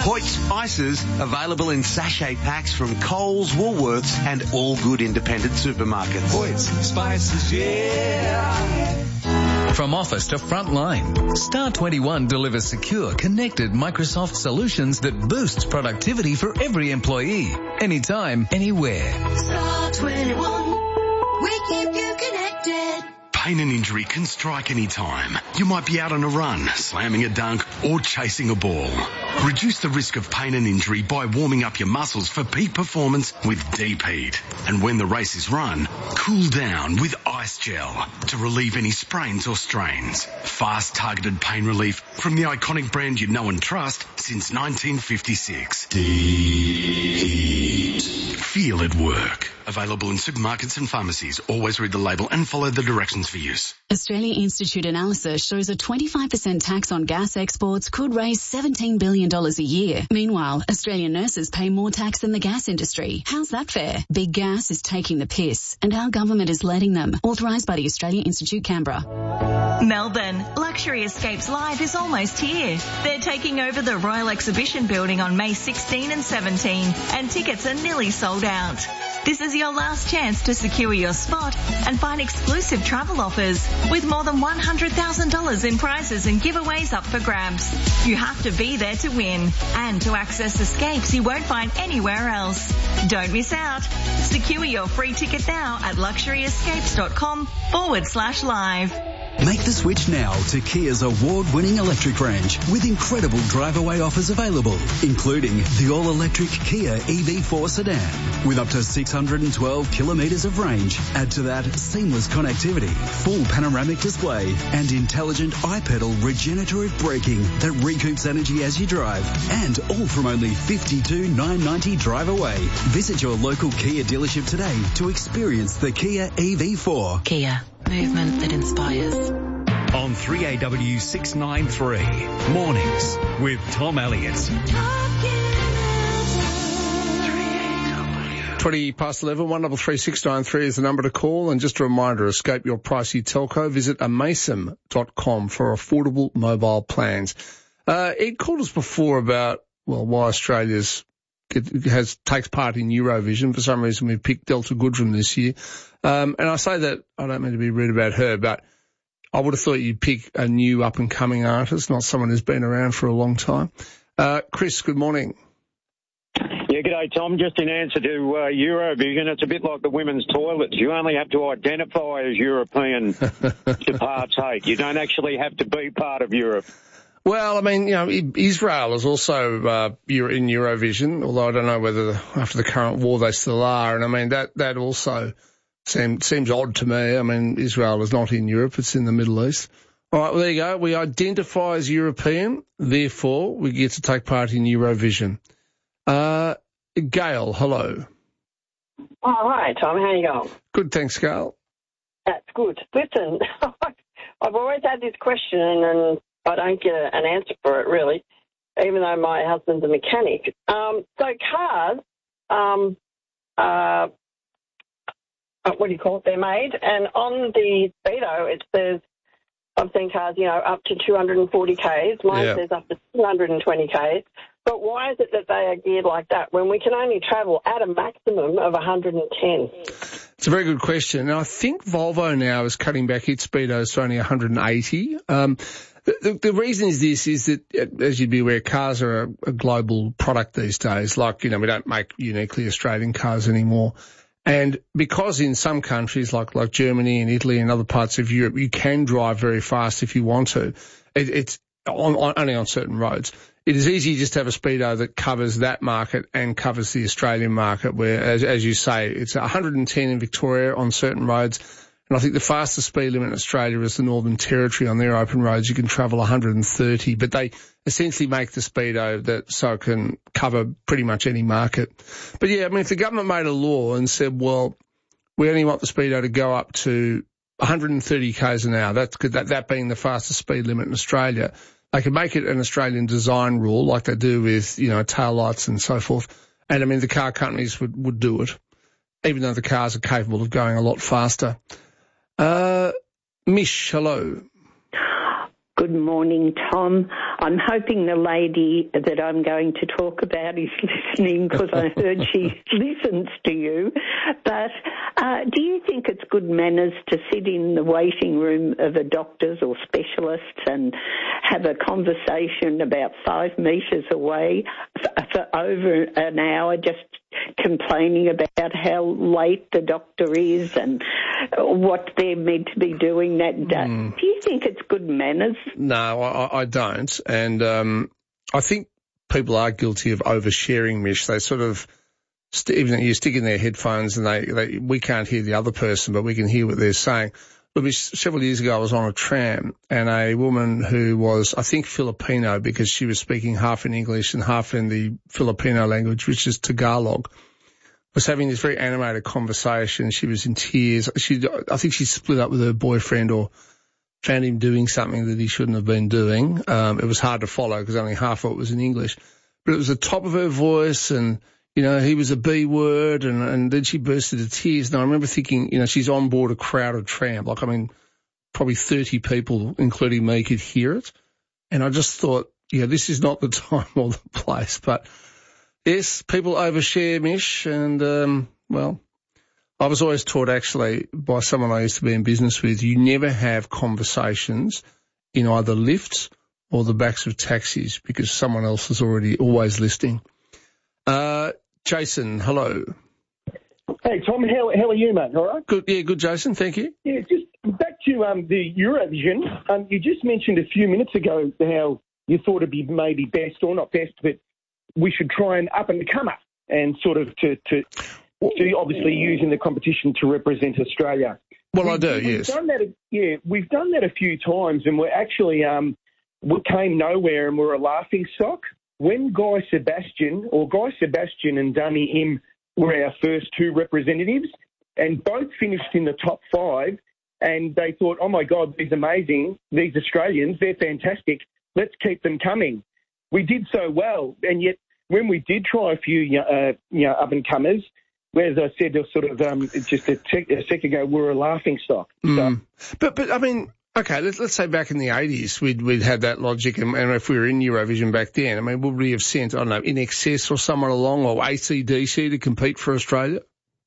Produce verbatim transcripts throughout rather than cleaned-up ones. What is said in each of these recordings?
Hoyt Spices, available in sachet packs from Coles, Woolworths and all good independent supermarkets. Hoyt Spices, yeah. From office to frontline, Star twenty-one delivers secure, connected Microsoft solutions that boosts productivity for every employee, anytime, anywhere. Star twenty-one, we keep you connected. Pain and injury can strike any time. You might be out on a run, slamming a dunk, or chasing a ball. Reduce the risk of pain and injury by warming up your muscles for peak performance with Deep Heat. And when the race is run, cool down with Ice Gel to relieve any sprains or strains. Fast, targeted pain relief from the iconic brand you know and trust since nineteen fifty-six. Deep Heat. Feel it work. Available in supermarkets and pharmacies. Always read the label and follow the directions for use. Australia Institute analysis shows a twenty-five percent tax on gas exports could raise seventeen billion dollars a year. Meanwhile, Australian nurses pay more tax than the gas industry. How's that fair? Big Gas is taking the piss, and our government is letting them. Authorised by the Australian Institute, Canberra. Melbourne, Luxury Escapes Live is almost here. They're taking over the Royal Exhibition Building on May sixteenth and seventeenth, and tickets are nearly sold out. This is your last chance to secure your spot and find exclusive travel offers with more than one hundred thousand dollars in prizes and giveaways up for grabs. You have to be there to win and to access escapes you won't find anywhere else. Don't miss out. Secure your free ticket now at luxuryescapes.com forward slash live. Make the switch now to Kia's award-winning electric range with incredible drive-away offers available, including the all-electric Kia E V four sedan with up to six hundred twelve kilometres of range. Add to that seamless connectivity, full panoramic display and intelligent iPedal regenerative braking that recoups energy as you drive, and all from only fifty-two thousand nine hundred ninety dollars drive away. Visit your local Kia dealership today to experience the Kia E V four. Kia. Movement that inspires. On three A W six ninety-three, mornings with Tom Elliott. twenty past eleven, one double three six nine three is the number to call. And just a reminder, escape your pricey telco. Visit amasem dot com for affordable mobile plans. Uh, Ed called us before about, well, why Australia's It has takes part in Eurovision. For some reason, we picked Delta Goodrem this year. Um, and I say that, I don't mean to be rude about her, but I would have thought you'd pick a new up-and-coming artist, not someone who's been around for a long time. Uh, Chris, good morning. Yeah, g'day, Tom. Just in answer to uh, Eurovision, it's a bit like the women's toilets. You only have to identify as European to partake. You don't actually have to be part of Europe. Well, I mean, you know, Israel is also uh, in Eurovision, although I don't know whether after the current war they still are. And I mean, that, that also seem, seems odd to me. I mean, Israel is not in Europe, it's in the Middle East. All right, well, there you go. We identify as European, therefore we get to take part in Eurovision. Uh, Gail, hello. Oh, hi, Tom. How you going? Good, thanks, Gail. That's good. Listen, I've always had this question and I don't get a, an answer for it, really, even though my husband's a mechanic. Um, so cars, um, uh, what do you call it? They're made, and on the speedo it says, I've seen cars, you know, up to two hundred forty kays. Mine yeah. says up to two hundred twenty kays. But why is it that they are geared like that when we can only travel at a maximum of one hundred ten? It's a very good question. And I think Volvo now is cutting back its speedos to only one hundred eighty. Um, The, the reason is this, is that, as you'd be aware, cars are a, a global product these days. Like, you know, we don't make uniquely Australian cars anymore. And because in some countries, like, like Germany and Italy and other parts of Europe, you can drive very fast if you want to. It, it's on, on, only on certain roads. It is easy just to have a speedo that covers that market and covers the Australian market, where, as, as you say, it's one hundred ten in Victoria on certain roads. And I think the fastest speed limit in Australia is the Northern Territory. On their open roads, you can travel one hundred thirty, but they essentially make the speedo that so it can cover pretty much any market. But yeah, I mean, if the government made a law and said, well, we only want the speedo to go up to one hundred thirty kays an hour, that's good, that, that being the fastest speed limit in Australia, they could make it an Australian design rule like they do with, you know, taillights and so forth. And I mean, the car companies would, would do it, even though the cars are capable of going a lot faster. Uh, Mish, hello. Good morning, Tom. I'm hoping the lady that I'm going to talk about is listening because I heard she listens to you. But uh, do you think it's good manners to sit in the waiting room of a doctor's or specialist's and have a conversation about five metres away for, for over an hour just complaining about how late the doctor is and what they're meant to be doing that day? Mm. Do you think it's good manners? No, I, I don't. And um, I think people are guilty of oversharing, Mish. They sort of, st- even you stick in their headphones and they, they, we can't hear the other person, but we can hear what they're saying. Look, Mish, several years ago I was on a tram and a woman who was, I think, Filipino, because she was speaking half in English and half in the Filipino language, which is Tagalog, was having this very animated conversation. She was in tears. She, I think she split up with her boyfriend or found him doing something that he shouldn't have been doing. Um, it was hard to follow because only half of it was in English. But it was the top of her voice and, you know, he was a B word and, and then she burst into tears. And I remember thinking, you know, she's on board a crowded tram. Like, I mean, probably thirty people, including me, could hear it. And I just thought, yeah, this is not the time or the place. But yes, people overshare, Mish, and, um, well, I was always taught actually by someone I used to be in business with, you never have conversations in either lifts or the backs of taxis because someone else is already always listening. Uh, Jason, hello. Hey, Tom, how, how are you, mate? All right? Good, yeah, good, Jason, thank you. Yeah, just back to um, the Eurovision. Um, you just mentioned a few minutes ago how you thought it'd be maybe best, or not best, but we should try and up and come up and sort of to, to, to obviously using the competition to represent Australia. Well, we, I do, we've yes. Done that, yeah, we've done that a few times, and we're actually um, we came nowhere, and we're a laughing stock. When Guy Sebastian, or Guy Sebastian and Dummy M were our first two representatives, and both finished in the top five, and they thought, oh, my God, these amazing, these Australians, they're fantastic, let's keep them coming. We did so well, and yet when we did try a few uh, you know, up-and-comers, as I said sort of um, just a, te- a second ago, we're a laughing stock. Mm. So, but, but I mean... Okay, let's, let's say back in the eighties, we'd, we'd had that logic, and, and if we were in Eurovision back then, I mean, would we have sent, I don't know, In Excess or someone along, or A C D C to compete for Australia?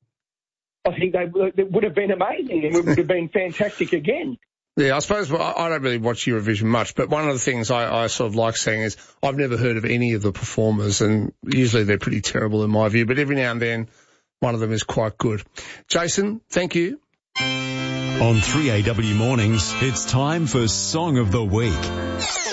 I think they, they would have been amazing, and it would have been fantastic again. Yeah, I suppose well, I don't really watch Eurovision much, but one of the things I, I sort of like saying is I've never heard of any of the performers, and usually they're pretty terrible in my view, but every now and then one of them is quite good. Jason, thank you. On three A W Mornings, it's time for Song of the Week.